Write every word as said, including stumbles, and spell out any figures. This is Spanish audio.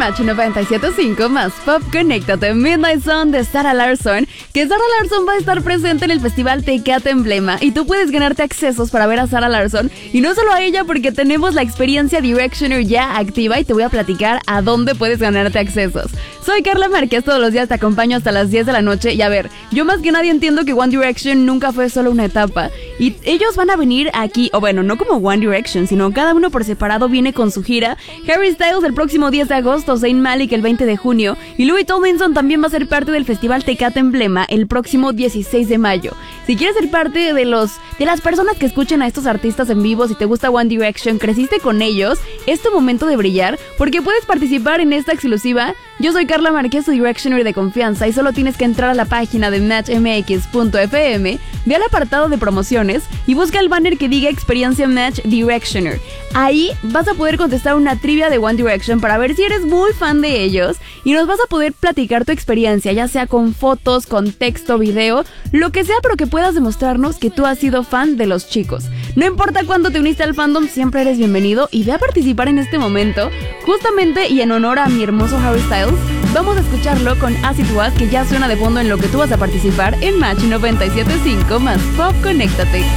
Match noventa y siete punto cinco más Pop, conéctate. Midnight Sun de Sarah Larsson, que Sarah Larsson va a estar presente en el festival Tecate Emblema y tú puedes ganarte accesos para ver a Sarah Larsson, y no solo a ella, porque tenemos la experiencia Directioner ya activa y te voy a platicar a dónde puedes ganarte accesos. Soy Carla Márquez, todos los días te acompaño hasta las diez de la noche y a ver, yo más que nadie entiendo que One Direction nunca fue solo una etapa y ellos van a venir aquí, o bueno, no como One Direction, sino cada uno por separado viene con su gira. Harry Styles el próximo diez de agosto, Zayn Malik el veinte de junio y Louis Tomlinson también va a ser parte del festival Tecate Emblema el próximo dieciséis de mayo. Si quieres ser parte de los de las personas que escuchen a estos artistas en vivo, si te gusta One Direction, creciste con ellos, es tu momento de brillar porque puedes participar en esta exclusiva. Yo soy Carla Márquez, tu Directioner de confianza, y solo tienes que entrar a la página de match m x punto f m, ve al apartado de promociones y busca el banner que diga Experiencia Match Directioner. Ahí vas a poder contestar una trivia de One Direction para ver si eres muy fan de ellos y nos vas a poder platicar tu experiencia, ya sea con fotos, con texto, video, lo que sea, pero que puedas demostrarnos que tú has sido fan de los chicos. No importa cuándo te uniste al fandom, siempre eres bienvenido y ve a participar en este momento. Justamente y en honor a mi hermoso Harry Styles, vamos a escucharlo con Acid Was, que ya suena de fondo en lo que tú vas a participar en Match noventa y siete punto cinco más Pop, conéctate.